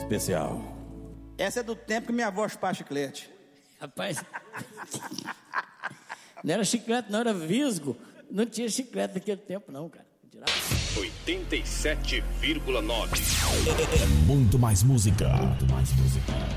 especial. Essa é do tempo que minha avó chupava chiclete. Rapaz, não era chiclete, não, era visgo. Não tinha chiclete naquele tempo, não, cara. 87,9. É muito mais música.